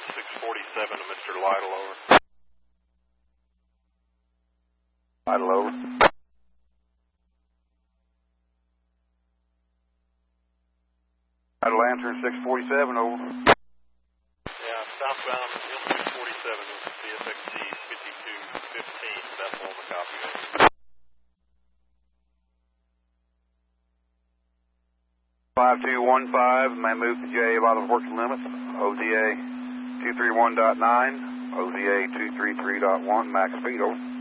647 to Mr. Lytle, over. Lytle, over. Lytle answering 647, over. Yeah, southbound M647 with CSXT 5215, Beth Loma, copy. 5215, may move to J by the working limits, OZA 231.9, OZA 233.1, max speed, over.